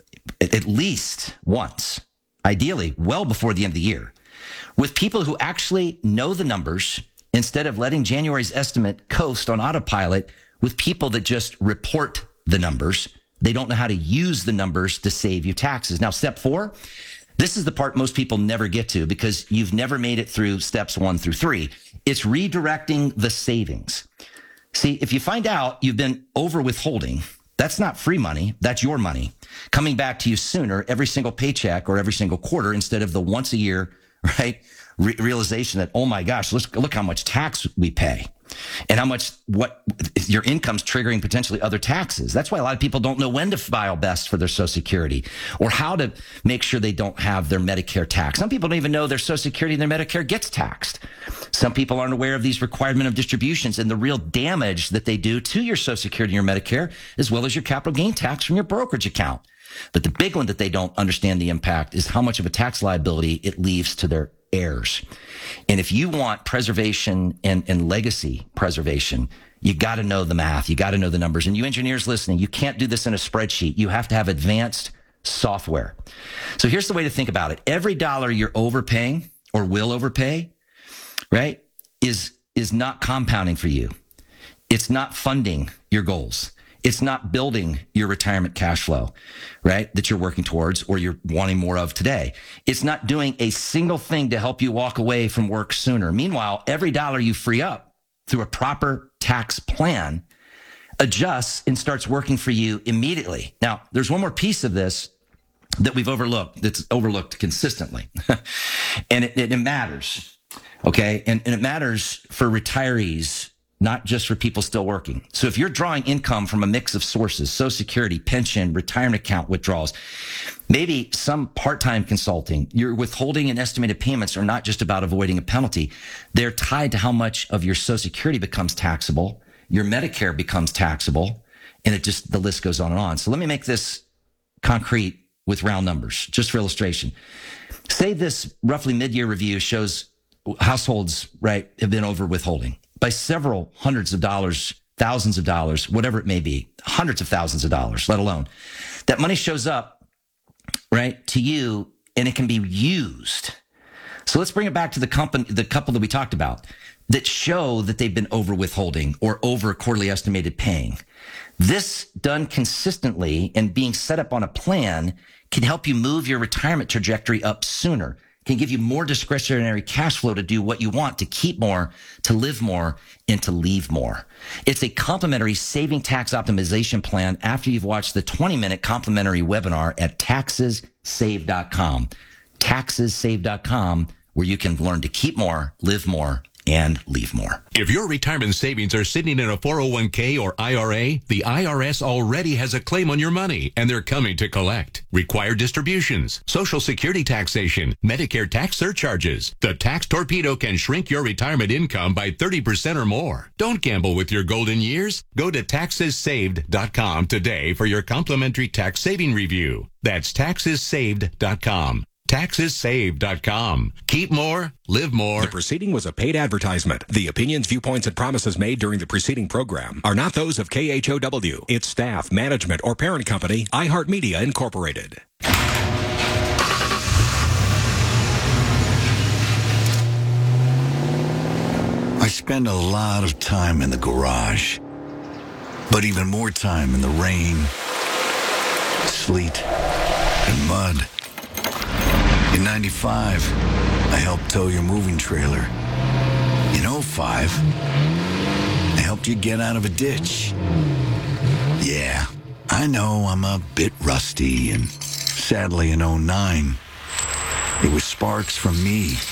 at least once, ideally well before the end of the year, with people who actually know the numbers instead of letting January's estimate coast on autopilot with people that just report the numbers. They don't know how to use the numbers to save you taxes. Now, step four, this is the part most people never get to because you've never made it through steps one through three. It's redirecting the savings. See, if you find out you've been over withholding, that's not free money. That's your money coming back to you sooner every single paycheck or every single quarter instead of the once a year, right? Re- realization that, oh my gosh, let's look how much tax we pay and how much what your income's triggering potentially other taxes. That's why a lot of people don't know when to file best for their Social Security or how to make sure they don't have their Medicare tax. Some people don't even know their Social Security and their Medicare gets taxed. Some people aren't aware of these requirement of distributions and the real damage that they do to your Social Security and your Medicare, as well as your capital gain tax from your brokerage account. But the big one that they don't understand the impact is how much of a tax liability it leaves to their heirs. And if you want preservation and, and legacy preservation, you got to know the math. You got to know the numbers. And you engineers listening, you can't do this in a spreadsheet. You have to have advanced software. So here's the way to think about it. Every dollar you're overpaying or will overpay, right, is, is not compounding for you. It's not funding your goals. It's not building your retirement cash flow, right, that you're working towards or you're wanting more of today. It's not doing a single thing to help you walk away from work sooner. Meanwhile, every dollar you free up through a proper tax plan adjusts and starts working for you immediately. Now, there's one more piece of this that we've overlooked, that's overlooked consistently, and it, it, it matters, okay? And, and it matters for retirees, not just for people still working. So if you're drawing income from a mix of sources, Social Security, pension, retirement account withdrawals, maybe some part-time consulting, your withholding and estimated payments are not just about avoiding a penalty. They're tied to how much of your Social Security becomes taxable, your Medicare becomes taxable, and it just, the list goes on and on. So let me make this concrete with round numbers, just for illustration. Say this roughly mid-year review shows households, right, have been over withholding by several hundreds of dollars, thousands of dollars, whatever it may be, hundreds of thousands of dollars, let alone. That money shows up, right, to you, and it can be used. So let's bring it back to the company, the couple that we talked about that show that they've been over withholding or over quarterly estimated paying. This done consistently and being set up on a plan can help you move your retirement trajectory up sooner, can give you more discretionary cash flow to do what you want, to keep more, to live more, and to leave more. It's a complimentary saving tax optimization plan after you've watched the twenty minute complimentary webinar at taxes save dot com. taxes save dot com, where you can learn to keep more, live more, and leave more. If your retirement savings are sitting in a four oh one k or I R A, the I R S already has a claim on your money, and they're coming to collect. Required distributions, Social Security taxation, Medicare tax surcharges. The tax torpedo can shrink your retirement income by thirty percent or more. Don't gamble with your golden years. Go to taxes saved dot com today for your complimentary tax saving review. That's taxes saved dot com. taxes saved dot com. Keep more, live more. The proceeding was a paid advertisement. The opinions, viewpoints, and promises made during the preceding program are not those of K H O W, its staff, management, or parent company, iHeartMedia Incorporated. I spend a lot of time in the garage, but even more time in the rain, sleet, and mud. In ninety-five, I helped tow your moving trailer. In oh five, I helped you get out of a ditch. Yeah, I know I'm a bit rusty, and sadly in oh nine, it was sparks from me